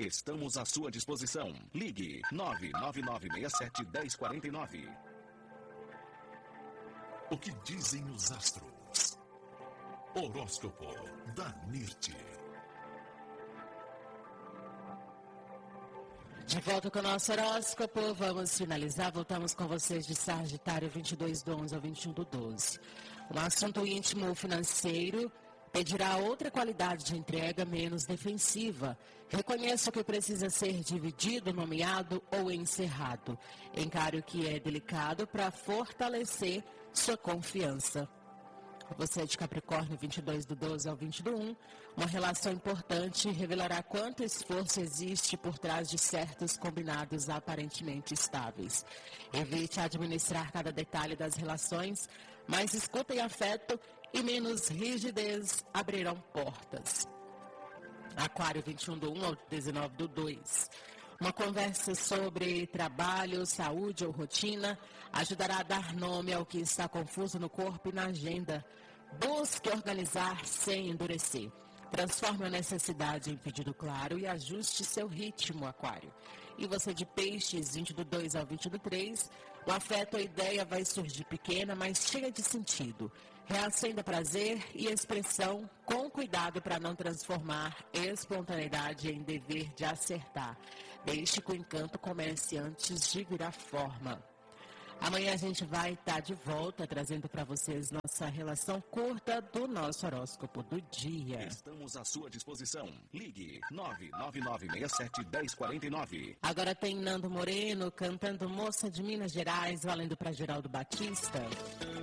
Estamos à sua disposição. Ligue 99967-1049. O que dizem os astros? Horóscopo da Nirti. De volta com o nosso horóscopo, vamos finalizar. Voltamos com vocês de Sagitário, 22/11 ao 21/12. O assunto íntimo financeiro pedirá outra qualidade de entrega menos defensiva. Reconheça o que precisa ser dividido, nomeado ou encerrado. Encare o que é delicado para fortalecer sua confiança. Você é de Capricórnio, 22/12 ao 20/1. Uma relação importante revelará quanto esforço existe por trás de certos combinados aparentemente estáveis. Evite administrar cada detalhe das relações, mais escuta e afeto e menos rigidez abrirão portas. Aquário, 21/1 ao 19/2. Uma conversa sobre trabalho, saúde ou rotina ajudará a dar nome ao que está confuso no corpo e na agenda. Busque organizar sem endurecer. Transforme a necessidade em pedido claro e ajuste seu ritmo, Aquário. E você de Peixes, 20/2 ao 20/3, o afeto ou ideia vai surgir pequena, mas cheia de sentido. Reacenda prazer e expressão com cuidado para não transformar espontaneidade em dever de acertar. Deixe que o encanto comece antes de virar forma. Amanhã a gente vai estar de volta trazendo para vocês nossa relação curta do nosso horóscopo do dia. Estamos à sua disposição. Ligue 99967-1049. Agora tem Nando Moreno cantando Moça de Minas Gerais, valendo para Geraldo Batista.